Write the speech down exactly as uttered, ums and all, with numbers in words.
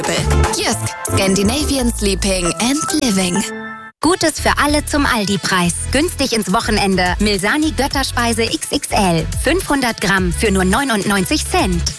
Jysk, Scandinavian Sleeping and Living. Gutes für alle zum Aldi-Preis. Günstig ins Wochenende. Milsani Götterspeise X X L. fünfhundert Gramm für nur neunundneunzig Cent.